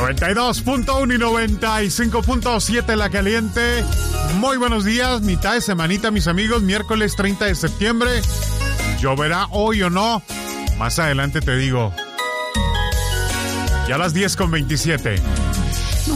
92.1 y 95.7 La Caliente. Muy buenos días, mitad de semanita, mis amigos. Miércoles 30 de septiembre. ¿Lloverá hoy o no? Más adelante te digo. Ya a las 10:27.